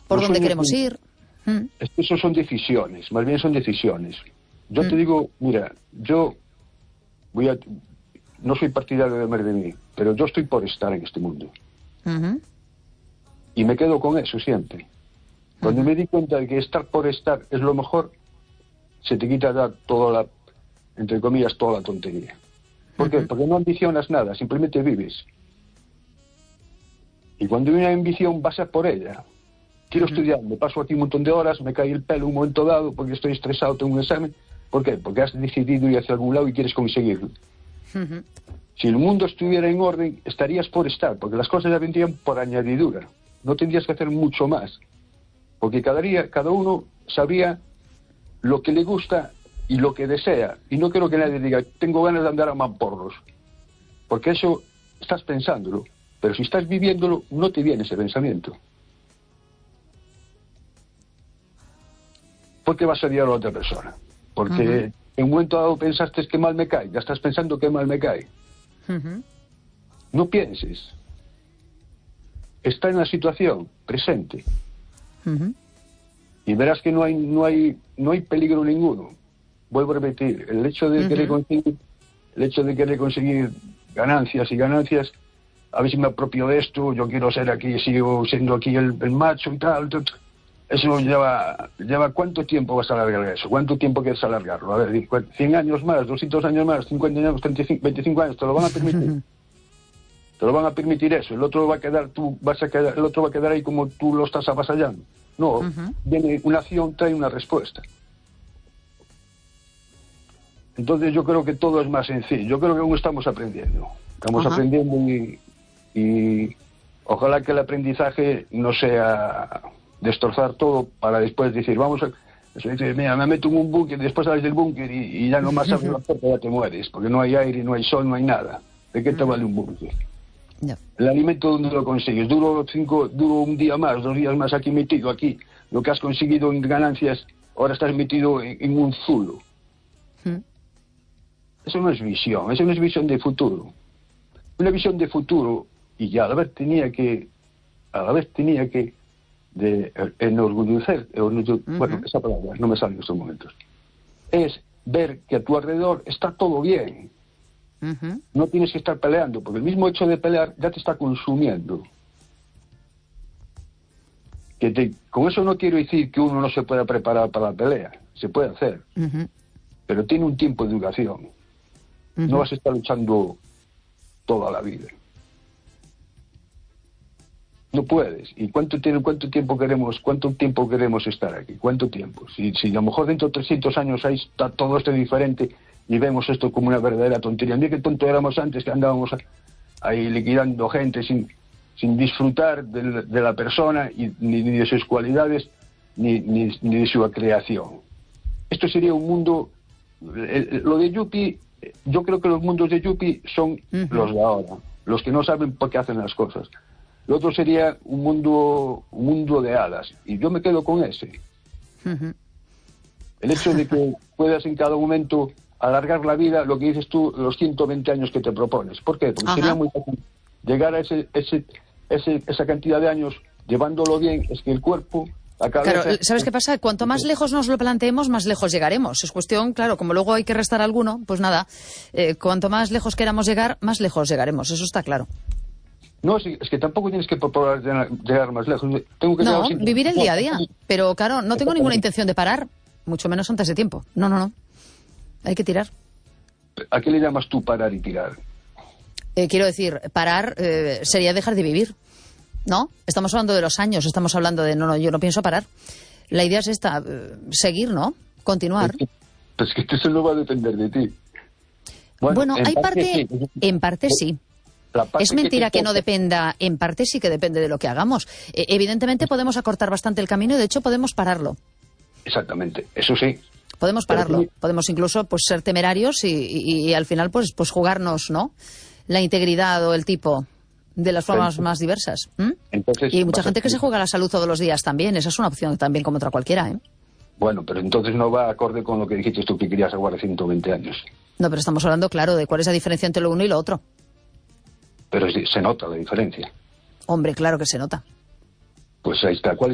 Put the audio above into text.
por dónde queremos ir. Eso son decisiones, más bien son decisiones. Yo te digo, mira, yo no soy partidario de mer de mí, pero yo estoy por estar en este mundo. Y me quedo con eso siempre. Cuando me di cuenta de que estar por estar es lo mejor, se te quita ya toda la, entre comillas, toda la tontería. ¿Por qué? Porque no ambicionas nada, simplemente vives. Y cuando hay una ambición vas a por ella. Quiero estudiar, me paso aquí un montón de horas, me cae el pelo un momento dado porque estoy estresado, tengo un examen. ¿Por qué? Porque has decidido ir hacia algún lado y quieres conseguirlo. Si el mundo estuviera en orden, estarías por estar, porque las cosas ya vendrían por añadidura. No tendrías que hacer mucho más. Porque cada uno sabría lo que le gusta y lo que desea. Y no quiero que nadie diga, tengo ganas de andar a mamporros. Porque eso estás pensándolo. Pero si estás viviéndolo, no te viene ese pensamiento. ¿Por qué vas a odiar a la otra persona? Porque en un momento dado pensaste que mal me cae. Ya estás pensando que mal me cae. No pienses. Está en la situación presente. Y verás que no hay peligro ninguno. Vuelvo a repetir, el hecho de querer conseguir ganancias, a ver si me apropio de esto, yo quiero ser aquí, sigo siendo aquí el macho y tal. Eso lleva ¿cuánto tiempo vas a alargar eso? ¿Cuánto tiempo quieres alargarlo? A ver, 100 años más, 200 años más, 50 años, 35, 25 años, ¿te lo van a permitir? Te lo van a permitir eso. El otro va a quedar ahí como tú lo estás avasallando. No, viene una acción, trae una respuesta. Entonces yo creo que todo es más sencillo. Yo creo que aún estamos aprendiendo. Aprendiendo y ojalá que el aprendizaje no sea destrozar todo para después decir, eso dice, mira, me meto en un búnker, después sales del búnker y ya no más abres la puerta, ya te mueres, porque no hay aire, no hay sol, no hay nada. ¿De qué te vale un búnker? No. El alimento, ¿dónde lo consigues? Duro un día más, 2 días más aquí metido, aquí. Lo que has conseguido en ganancias, ahora estás metido en un zulo. Eso no es visión, eso no es visión de futuro. Una visión de futuro, y ya a la vez tenía que de enorgullecer, bueno, esa palabra no me sale en estos momentos, es ver que a tu alrededor está todo bien. No tienes que estar peleando, porque el mismo hecho de pelear ya te está consumiendo. Con eso no quiero decir que uno no se pueda preparar para la pelea, se puede hacer, pero tiene un tiempo de duración. No vas a estar luchando toda la vida. No puedes. ¿Y cuánto tiempo queremos estar aquí? ¿Cuánto tiempo? Si a lo mejor dentro de 300 años ahí está todo esto diferente y vemos esto como una verdadera tontería. Mira qué tonto éramos antes, que andábamos ahí liquidando gente sin disfrutar de la persona ni de sus cualidades ni de su creación. Esto sería un mundo... Lo de Yuppie, yo creo que los mundos de Yuppie son los de ahora, los que no saben por qué hacen las cosas. Lo otro sería un mundo de hadas, y yo me quedo con ese. El hecho de que puedas en cada momento alargar la vida, lo que dices tú, los 120 años que te propones. ¿Por qué? Porque sería muy fácil llegar a esa cantidad de años llevándolo bien, es que el cuerpo... Claro, ¿sabes qué pasa? Cuanto más lejos nos lo planteemos, más lejos llegaremos. Es cuestión, claro, como luego hay que restar alguno, pues nada, cuanto más lejos queramos llegar, más lejos llegaremos, eso está claro. No, es que tampoco tienes que proponer llegar más lejos. Vivir el día a día. Pero claro, no tengo ninguna intención de parar, mucho menos antes de tiempo. No. Hay que tirar. ¿A qué le llamas tú parar y tirar? Quiero decir, parar sería dejar de vivir, ¿no? Estamos hablando de los años, estamos hablando de yo no pienso parar. La idea es esta, seguir, ¿no? Continuar. Pues que eso no va a depender de ti. Bueno, hay parte, en parte sí. Es mentira que no dependa, en parte sí que depende de lo que hagamos. Evidentemente podemos acortar bastante el camino y de hecho podemos pararlo. Exactamente, eso sí. Podemos pararlo, podemos incluso pues ser temerarios y al final pues jugarnos, ¿no? La integridad o el tipo de las formas más diversas. Entonces, y hay mucha gente que se juega la salud todos los días también, esa es una opción también como otra cualquiera, ¿eh? Bueno, pero entonces no va acorde con lo que dijiste tú que querías aguardar 120 años. No, pero estamos hablando, claro, de cuál es la diferencia entre lo uno y lo otro. Pero se nota la diferencia. Hombre, claro que se nota. Pues ahí está. ¿Cuál